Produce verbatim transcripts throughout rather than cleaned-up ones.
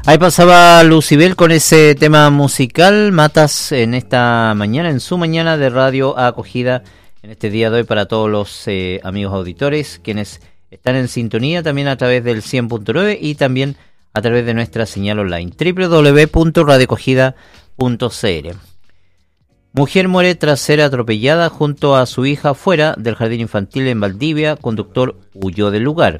Ahí pasaba Lucibel con ese tema musical, Matas, en esta mañana, en su mañana de Radio Acogida, en este día de hoy para todos los eh, amigos auditores, quienes están en sintonía también a través del cien punto nueve y también a través de nuestra señal online, doble u doble u doble u punto radio acogida punto c l. Mujer muere tras ser atropellada junto a su hija fuera del jardín infantil en Valdivia, conductor huyó del lugar.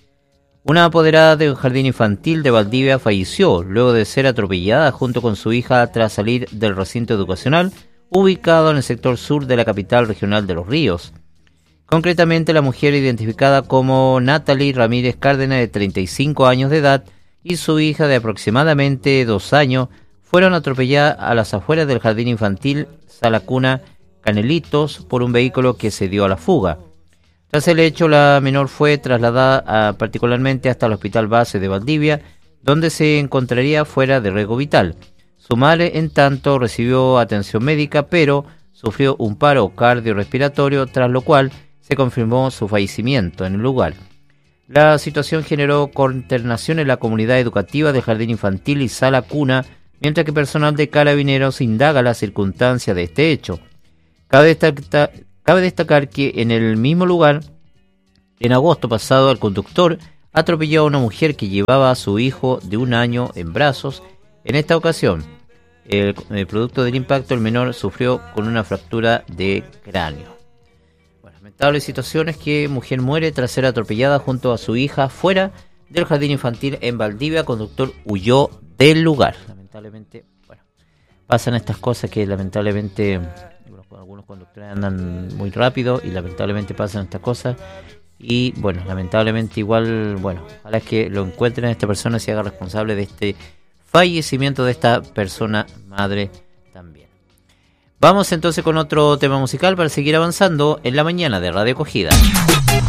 Una apoderada del jardín infantil de Valdivia falleció luego de ser atropellada junto con su hija tras salir del recinto educacional ubicado en el sector sur de la capital regional de Los Ríos. Concretamente, la mujer identificada como Natalie Ramírez Cárdenas, de treinta y cinco años de edad, y su hija de aproximadamente dos años fueron atropelladas a las afueras del jardín infantil Sala Cuna Canelitos por un vehículo que se dio a la fuga. Tras el hecho, la menor fue trasladada a, particularmente hasta el Hospital Base de Valdivia, donde se encontraría fuera de riesgo vital. Su madre, en tanto, recibió atención médica, pero sufrió un paro cardiorrespiratorio, tras lo cual se confirmó su fallecimiento en el lugar. La situación generó consternación en la comunidad educativa del Jardín Infantil y Sala Cuna, mientras que personal de Carabineros indaga las circunstancias de este hecho. Cabe destacar, cabe destacar que en el mismo lugar, en agosto pasado, el conductor atropelló a una mujer que llevaba a su hijo de un año en brazos. En esta ocasión, el, el producto del impacto, el menor sufrió con una fractura de cráneo. Bueno, lamentables situaciones que mujer muere tras ser atropellada junto a su hija fuera del jardín infantil en Valdivia. Conductor huyó del lugar. Lamentablemente, bueno, pasan estas cosas que lamentablemente algunos conductores andan muy rápido y lamentablemente pasan estas cosas. Y bueno, lamentablemente igual, bueno, ojalá que lo encuentren a esta persona y se haga responsable de este fallecimiento de esta persona madre también. Vamos entonces con otro tema musical para seguir avanzando en la mañana de Radio Acogida.